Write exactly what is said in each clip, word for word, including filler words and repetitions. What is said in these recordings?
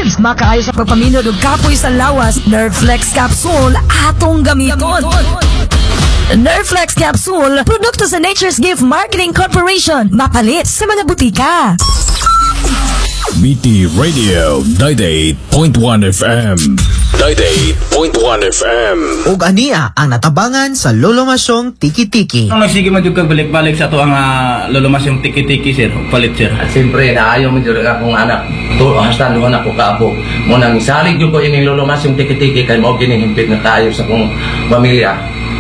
kids. Makaayo sa pagpaminod og kapoy sa lawas. Nerflex capsule atong gamiton. Nerflex capsule, produkto sa Nature's Gift Marketing Corporation. Mapalit sa mga butika. B T Radio ninety-eight point one F M. ninety-eight point one F M. Ug ania ang natabangan sa Lolomasyong Tiki-Tiki. Ang magsige man jud kag balik-balik sa ato ang uh, Lolomasyong Tiki-Tiki sir, palit sir. At siyempre naayo man jud akong anak. To hasta duha na ko kaapo. Mo nang isalig jud ko ini Lolomasyong Tiki-Tiki kay mao gini himpit na tayo sa akong pamilya.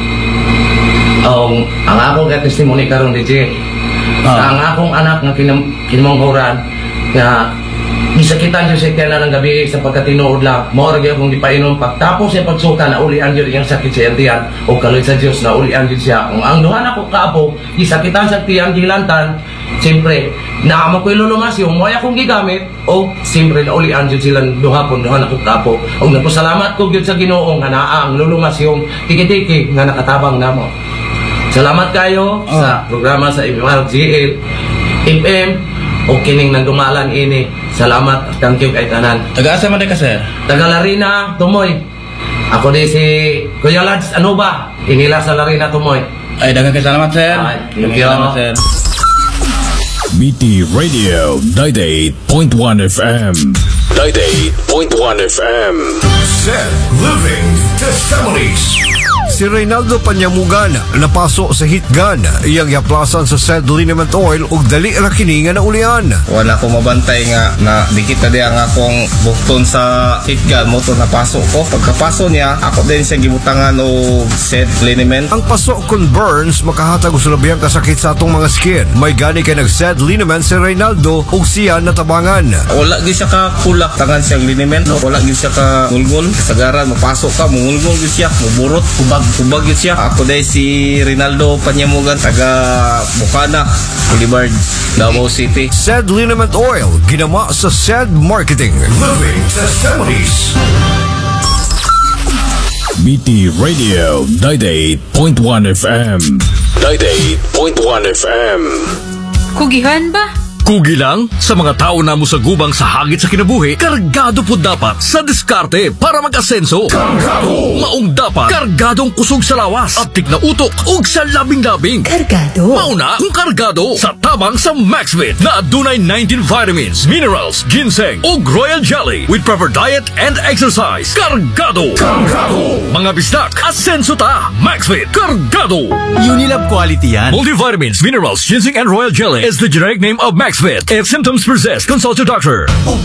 Um, ang akong testimony karon D J. Ah. Ang akong anak nga kinam kinamanghuran nga gisakitan siya siya kaya ng gabi sa pagkatinuod lang. Maura gyud akong gipainom pagtapos sa pagsuka na ulian gyud iyang sakit sa tiyan o kaloy sa Dios na ulian gyud siya. Kung ang duha na ko kaapo gisakitan sa tiyan gilantan, siyempre naamo ko'y Lolomasyong mo akong gigamit o siyempre na ulian gyud silang duha pon duha na ko kaapo. Og nagpasalamat ko gyud sa Ginoo nga naa ang Lolomasyong Tiki-Tiki nga nakatabang namo. Salamat kayo oh. sa programa sa M R G L F M o kining nagdumalan ini. Salamat, thank you kay tanan. Taga-asa man ka sir? Taga Larina, Tumoy. Ako di si Kuya Lads, ano ba? Inila sa Larina, Tumoy. Ay, daghang salamat sir. Ay, thank you. Salamat sir. B T Radio ninety-eight point one F M. ninety-eight point one F M. Set Living Testimonies. Si Reynaldo Panyamugan napaso sa hitgan iyang yaplasan sa said liniment oil ug dali ra kini nga naulian. Wala ko mabantay nga na dikit na di ang akong bukton sa hitgan mo to napaso ko. Pagkapaso niya ako din siya gibutangan o said liniment. Ang paso kon burns makahatag og sulabihang kasakit sa atong mga skin. May gani kay nag said liniment si Reynaldo ug siya natabangan. Wala gyud siya ka kulak tangan siyang liniment. No? Wala gyud siya ka ngulngol. Kasagaran mapasok ka mungulngol gyud siya, muburot kubag kubag gyud siya. Ako day si Reynaldo Panyamugan taga Bukana, Boulevard, Davao City. Said liniment oil ginama sa said marketing. Living Testimonies. B T Radio ninety-eight point one F M. ninety-eight point one F M. Kugihan ba? Kugi lang sa mga tao na mo sa gubang sa hagit sa kinabuhi, kargado po dapat sa diskarte para mag-asenso. Kargado! Maong dapat kargadong kusog sa lawas at tig na utok ug sa labing-labing. Kargado? Mauna kung kargado sa tabang sa Maxvit na adunay nineteen vitamins, minerals, ginseng ug royal jelly with proper diet and exercise. Kargado! Kargado! Mga bisdak, asenso ta! Maxvit, kargado! Unilab quality yan. Multivitamins, minerals, ginseng and royal jelly is the generic name of Maxvit. If symptoms persist, consult your doctor.